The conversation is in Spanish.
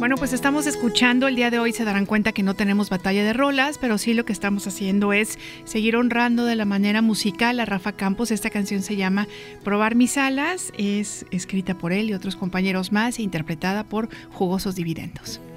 Bueno, pues estamos escuchando el día de hoy, se darán cuenta que no tenemos batalla de rolas, pero sí lo que estamos haciendo es seguir honrando de la manera musical a Rafa Campos. Esta canción se llama Probar mis alas, es escrita por él y otros compañeros más e interpretada por Jugosos Dividendos.